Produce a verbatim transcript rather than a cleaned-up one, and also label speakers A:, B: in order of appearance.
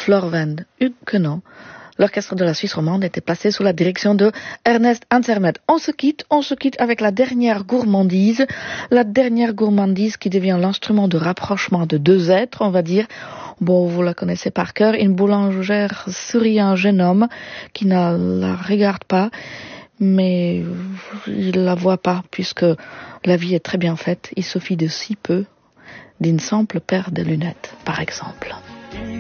A: Flore Van Huguenot. L'orchestre de la Suisse romande était placé sous la direction de Ernest Ansermet. On se quitte, on se quitte avec la dernière gourmandise, la dernière gourmandise qui devient l'instrument de rapprochement de deux êtres, on va dire. Bon, vous la connaissez par cœur, une boulangère sourit à un jeune homme qui ne la regarde pas, mais il la voit pas puisque la vie est très bien faite. Il suffit de si peu, d'une simple paire de lunettes, par exemple.